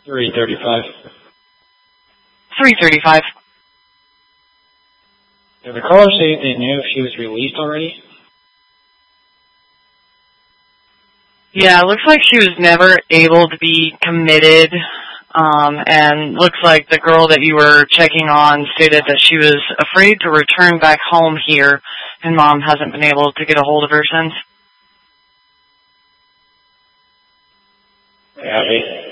335. 335. Did the caller say they knew if she was released already? Yeah, it looks like she was never able to be committed, and looks like the girl that you were checking on stated that she was afraid to return back home here, and Mom hasn't been able to get a hold of her since. Yeah,